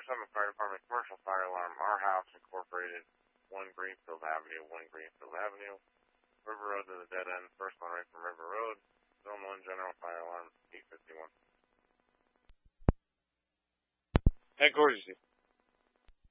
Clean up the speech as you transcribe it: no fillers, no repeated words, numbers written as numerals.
Fire Department, commercial fire alarm, our house, incorporated, 1 Greenfield Avenue, River Road to the dead end, first one right from River Road, Zone 1 general fire alarm, 851. Headquarters.